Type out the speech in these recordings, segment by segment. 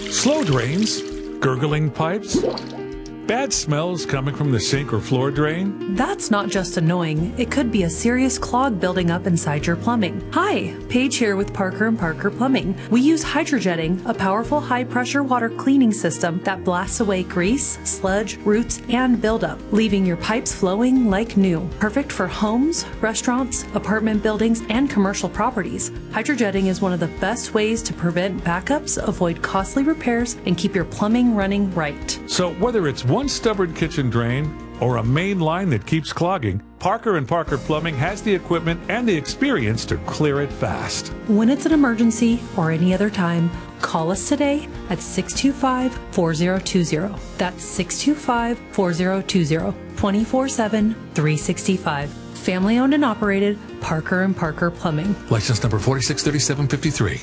Slow drains, gurgling pipes, bad smells coming from the sink or floor drain. That's not just annoying. It could be a serious clog building up inside your plumbing. Hi, Paige here with Parker & Parker Plumbing. We use hydrojetting, a powerful high-pressure water cleaning system that blasts away grease, sludge, roots, and buildup, leaving your pipes flowing like new. Perfect for homes, restaurants, apartment buildings, and commercial properties. Hydrojetting is one of the best ways to prevent backups, avoid costly repairs, and keep your plumbing running right. So whether it's one stubborn kitchen drain or a main line that keeps clogging, Parker & Parker Plumbing has the equipment and the experience to clear it fast. When it's an emergency or any other time, call us today at 625-4020. That's 625-4020, 24/7, 365. Family owned and operated, Parker & Parker Plumbing. License number 463753.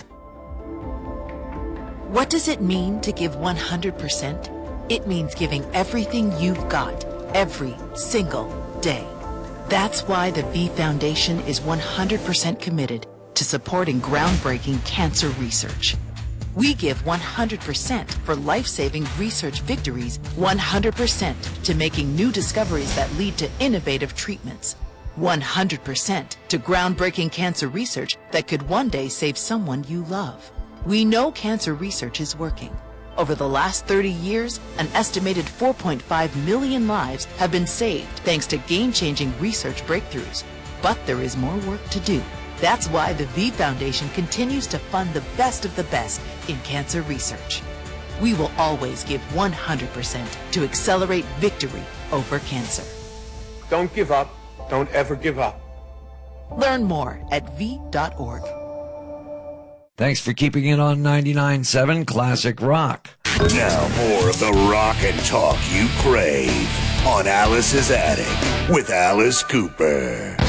What does it mean to give 100%? It means giving everything you've got, every single day. That's why the V Foundation is 100% committed to supporting groundbreaking cancer research. We give 100% for life-saving research victories, 100% to making new discoveries that lead to innovative treatments, 100% to groundbreaking cancer research that could one day save someone you love. We know cancer research is working. Over the last 30 years, an estimated 4.5 million lives have been saved thanks to game-changing research breakthroughs. But there is more work to do. That's why the V Foundation continues to fund the best of the best in cancer research. We will always give 100% to accelerate victory over cancer. Don't give up. Don't ever give up. Learn more at v.org. Thanks for keeping it on 99.7 Classic Rock. Now more of the rock and talk you crave on Alice's Attic with Alice Cooper.